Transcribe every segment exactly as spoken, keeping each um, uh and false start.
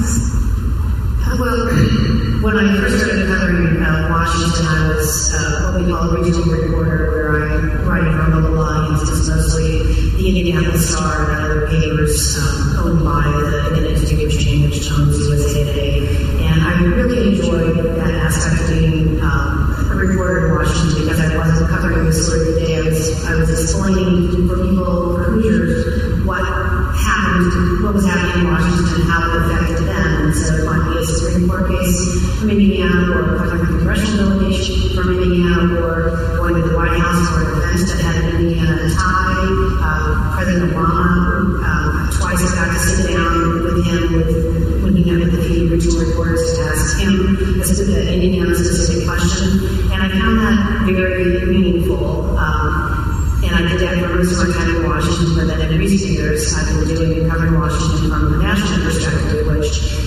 House? Well, when I first started covering uh, Washington, I was uh, what we call a regional reporter, where I'm writing for local audiences, mostly the Indianapolis Star and other papers um, owned by the Independent newspaper chain, which owns U S A Today. And I really enjoyed that aspect of being um, a reporter in Washington, because I wasn't covering the story of the day. I was I was explaining for people, for Hoosiers, what happened, what was happening in Washington, and how it affected them. And so it might be a Supreme Court case from Indiana, or covering a congressional delegation from Indiana, or going to the White House for an event that had an Indiana tie. Uh, President Obama, uh, twice I got to sit down with him with, when he met with the few regional reporters to ask him an Indiana-specific question. And I found that very meaningful. Um, And I did that for most of my time in Washington, but then in recent years I've been doing covering Washington from a national perspective, which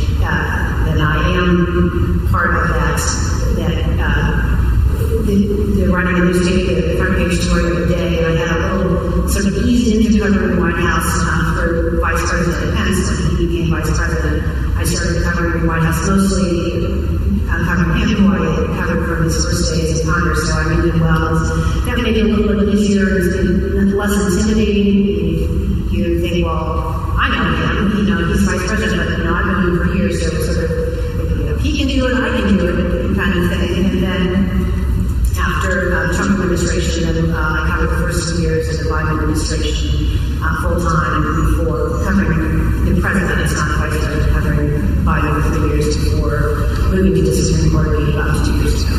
uh, then I am part of that, that uh, the, the writing the newspaper, the front page story of the day, and I had a little sort of eased into covering the White House uh, for Vice President Pence when he became Vice President. I started covering the White House mostly uh, covering him, who I covered from his first days in Congress, so I knew him well. That made it a little bit easier, less intimidating. You think, well, I know him, you know, he's Vice President, but you know, I've known him for years, so sort of, you know, he can do it, I can do it, kind of thing. And then after uh, the Trump administration, then uh, I covered the first two years of the Biden administration uh, full time before covering the president. It's not quite started covering Biden for three years before moving to the Supreme Court about two years ago.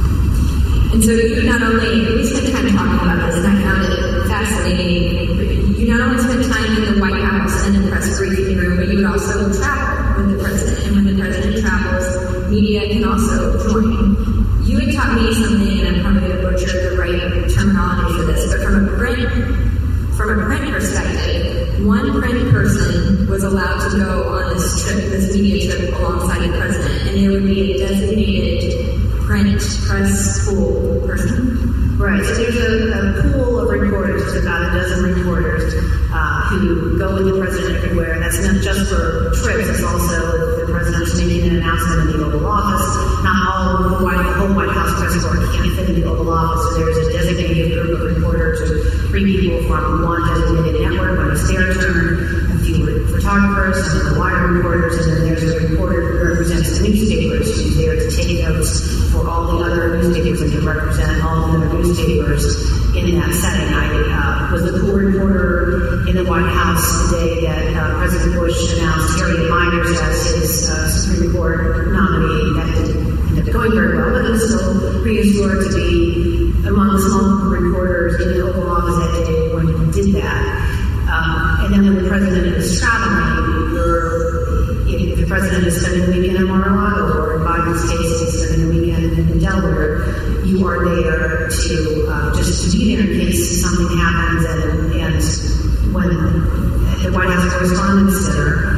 And so you not only, we spent time talking about this, and I found it fascinating, but you not only spent time in the White House and the press briefing room, but you would also travel with the president. And when the president travels, media can also join. You had taught me something, and I'm probably going to butcher the right terminology for this, but from a print, from a print perspective, one print person was allowed to go on this trip, this media trip alongside the president, and there would be a designated print press pool person. Right, so there's a, a pool of reporters, there's about a dozen reporters uh, who go with the president everywhere. That's not just for trips, it's also if the president's making an announcement in the Oval Office. Not all of the, White, the whole White House press corps can't fit in the Oval Office, so there's a designated group of reporters, or three people from one designated network when it's their turn, a few photographers, and the wire reporters, and then there's a reporter who represents the newspapers who's there to take notes for all the other newspapers and to represent all the other newspapers in that setting. I uh, was the pool reporter in the White House the day that uh, President Bush announced Harriet Miners as his uh, Supreme Court nominee. That didn't end up going very well, but it was still pretty historic to be among the small reporters in the Oval Office that day when he did that. Um, and then when the president is traveling, you're, if the president is spending the weekend in Mar-a-Lago, or in Biden's case, he's spending the weekend in Delaware, you are there to uh, just to be there in case something happens. And, and when at the White House Correspondents' Center,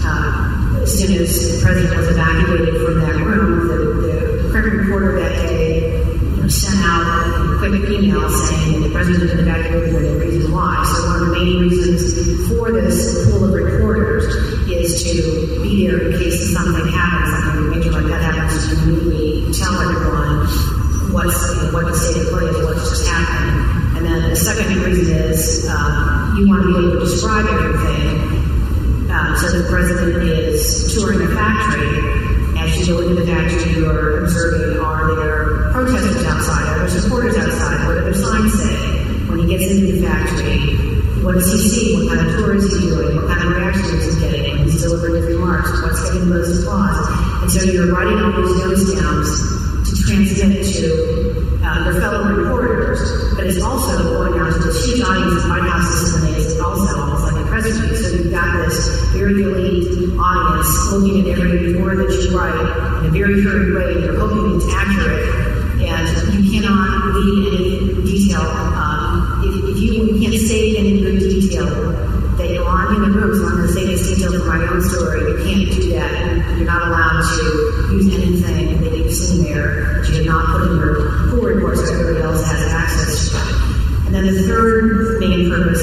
uh, as soon as the president was evacuated from that room, the, the print reporter that day you know, sent out a quick email saying the president had been evacuated for the reason why. So one of the main reasons for this pool of reporters is to be there in case something happens, something major like that happens, to immediately tell everyone what's, you know, what the state of play is, what's just happened. And then the second reason is uh, you want to be able to describe everything. Uh, so the president is touring a factory. As you go into the factory, you're observing, are there protesters outside, are there supporters outside, what do their signs say? When he gets into the factory, what does he see? What kind of tour is he doing? What kind of reactions is he getting? When he's delivering his remarks, what's getting the most applause? And so you're writing all those notes down to transmit to uh, their fellow reporters, but it's also going out to this huge audience. The White House system is also almost like a press release. So you've got this very elite audience looking at every word that you write in a very hurried way. They're hoping it's accurate, and you cannot leave any detail. Um, if, if you, you can't say any good detail that you're on in the room, so I'm going to say this detail for my own story. You can't do that. You're not allowed to use anything that you've seen there that you have not put in your pool report so everybody else has access to it. And then the third main purpose